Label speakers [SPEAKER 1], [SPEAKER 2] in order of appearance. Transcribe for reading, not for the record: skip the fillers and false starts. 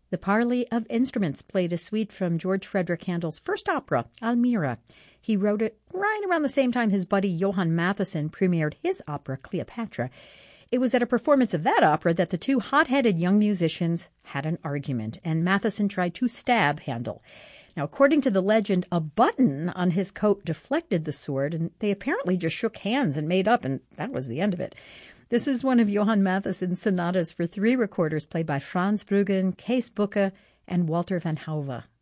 [SPEAKER 1] The Parley of Instruments played a suite from George Frederick Handel's first opera, Almira. He wrote it right around the same time his buddy Johann Mattheson premiered his opera, Cleopatra. It was at a performance of that opera that the two hot-headed young musicians had an argument, and Mattheson tried to stab Handel. Now, according to the legend, a button on his coat deflected the sword, and they apparently just shook hands and made up, and that was the end of it. This is one of Johann Mattheson's sonatas for 3 recorders played by Franz Bruggen, Kees Bucke, and Walter van Houwe.